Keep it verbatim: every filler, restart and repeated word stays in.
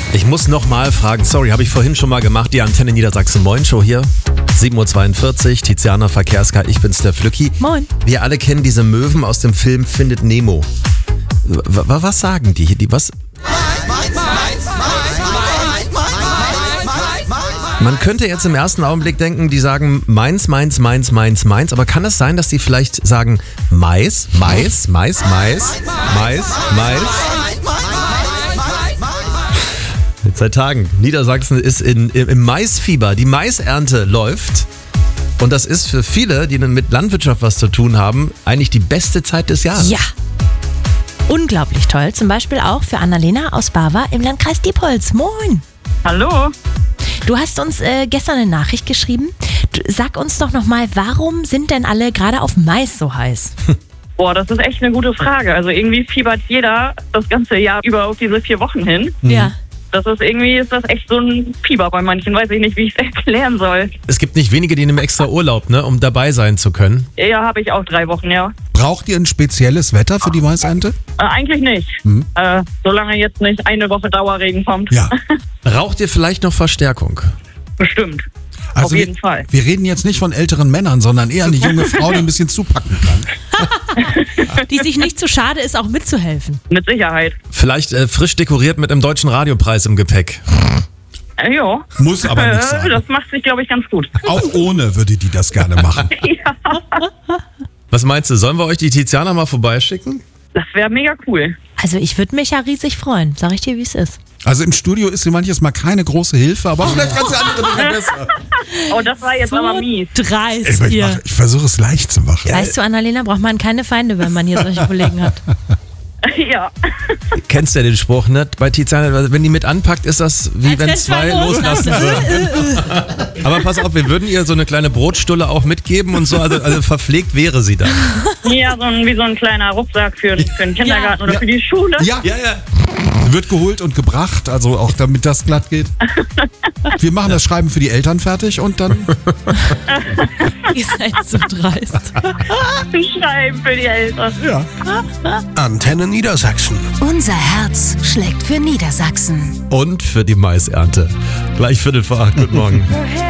Ich muss nochmal fragen, sorry, habe ich vorhin schon mal gemacht, die Antenne Niedersachsen Moin Show hier. sieben Uhr zweiundvierzig, Tiziana Verkehrska, ich bin's, der Flücki. Moin. Wir alle kennen diese Möwen aus dem Film Findet Nemo. W- was sagen die? die was? Man könnte jetzt im ersten Augenblick denken, die sagen meins, meins, meins, meins, meins. Aber kann es sein, dass die vielleicht sagen Mais, Mais, Mais, Mais, Mais, Mais? Seit Tagen. Niedersachsen ist in, im Maisfieber. Die Maisernte läuft. Und das ist für viele, die mit Landwirtschaft was zu tun haben, eigentlich die beste Zeit des Jahres. Ja. Unglaublich toll. Zum Beispiel auch für Annalena aus Bava im Landkreis Diepholz. Moin. Hallo. Du hast uns äh, gestern eine Nachricht geschrieben. Du, sag uns doch nochmal, warum sind denn alle gerade auf Mais so heiß? Boah, das ist echt eine gute Frage. Also irgendwie fiebert jeder das ganze Jahr über auf diese vier Wochen hin. Ja. Das ist irgendwie, ist das echt so ein Fieber bei manchen. Weiß ich nicht, wie ich es erklären soll. Es gibt nicht wenige, die nehmen extra Urlaub, ne, um dabei sein zu können. Ja, habe ich auch drei Wochen, ja. Braucht ihr ein spezielles Wetter für die Maisernte? Äh, eigentlich nicht. Hm. Äh, solange jetzt nicht eine Woche Dauerregen kommt. Ja. Raucht ihr vielleicht noch Verstärkung? Bestimmt. Also Auf jeden wir, Fall. Wir reden jetzt nicht von älteren Männern, sondern eher eine junge Frau, die ein bisschen zupacken kann. Die sich nicht zu schade ist, auch mitzuhelfen. Mit Sicherheit. Vielleicht äh, frisch dekoriert mit einem deutschen Radiopreis im Gepäck. Äh, ja. Muss aber nicht Äh, sein. das macht sich, glaube ich, ganz gut. Auch ohne würde die das gerne machen. Ja. Was meinst du, sollen wir euch die Tiziana mal vorbeischicken? Das wäre mega cool. Also ich würde mich ja riesig freuen. Sag ich dir, wie es ist. Also im Studio ist sie manches Mal keine große Hilfe, aber vielleicht kann sie andere Dinge besser. Oh, das war jetzt aber mies. dreist Ich, ich, hier. mach- ich versuche es leicht zu machen. Weißt du, Annalena, braucht man keine Feinde, wenn man hier solche Kollegen hat. Ja. Kennst du ja den Spruch, ne? Bei Tiziana, wenn die mit anpackt, ist das wie Als wenn wenn zwei zwei loslassen würden. Aber pass auf, wir würden ihr so eine kleine Brotstulle auch mitgeben und so, also, also verpflegt wäre sie dann. Ja, so ein, wie so ein kleiner Rucksack für, für den Kindergarten oder Ja. für die Schule. Ja, Ja, ja. wird geholt und gebracht, also auch damit das glatt geht. Wir machen das Schreiben für die Eltern fertig und dann... Ihr seid so dreist. Schreiben für die Eltern. Ja. Antenne Niedersachsen. Unser Herz schlägt für Niedersachsen. Und für die Maisernte. Gleich Viertel vor acht, guten Morgen.